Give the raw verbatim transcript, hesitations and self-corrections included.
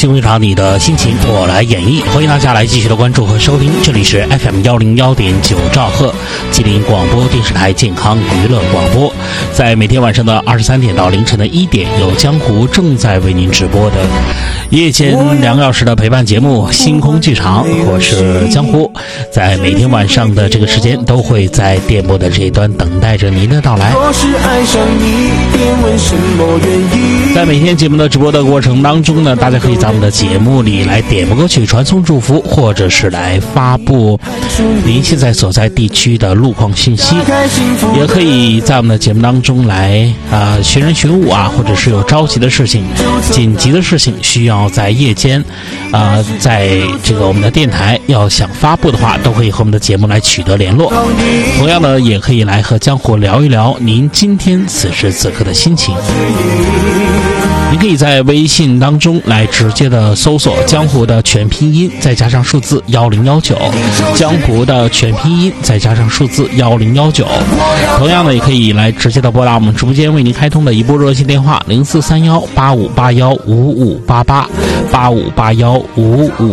新闻场你的心情我来演绎，欢迎大家来继续的关注和收听，这里是 F M 一零一点九兆赫吉林广播电视台健康娱乐广播，在每天晚上的二十三点到凌晨的一点，有江湖正在为您直播的夜间两个小时的陪伴节目星空剧场，我是江湖，在每天晚上的这个时间都会在电波的这一端等待着您的到来。在每天节目的直播的过程当中呢，大家可以在我们的节目里来点播歌曲，传送祝福，或者是来发布您现在所在地区的路况信息，也可以在我们的节目当中来啊、呃、寻人寻物啊，或者是有着急的事情、紧急的事情需要在夜间啊、呃，在这个我们的电台要想发布的话，都可以和我们的节目来取得联络。同样呢，也可以来和江湖聊一聊您今天此时此刻的心情。您可以在微信当中来直接的搜索江湖的全拼音再加上数字幺零幺九，江湖的全拼音再加上数字幺零幺九。同样呢，也可以来直接的拨打我们直播间为您开通的一部热线电话零四三幺八五八幺五五八八八五八幺五五